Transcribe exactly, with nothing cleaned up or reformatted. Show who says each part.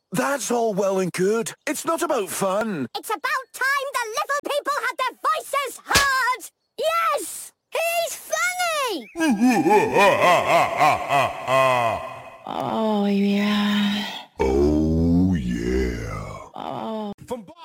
Speaker 1: That's all well and good. It's not about fun.
Speaker 2: It's about time the little people had their voices heard! Yes! He's funny!
Speaker 3: Oh, yeah.